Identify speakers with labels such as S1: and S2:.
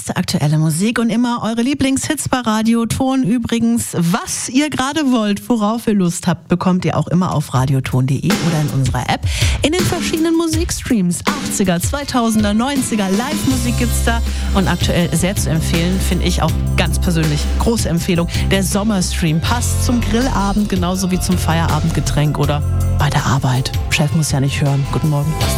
S1: beste aktuelle Musik und immer eure Lieblingshits bei Radioton. Übrigens, was ihr gerade wollt, worauf ihr Lust habt, bekommt ihr auch immer auf radioton.de oder in unserer App. In den verschiedenen Musikstreams, 80er, 2000er, 90er, Live-Musik gibt's da. Und aktuell sehr zu empfehlen, finde ich auch ganz persönlich, große Empfehlung, der Sommerstream. Passt zum Grillabend genauso wie zum Feierabendgetränk oder bei der Arbeit. Chef muss ja nicht hören. Guten Morgen.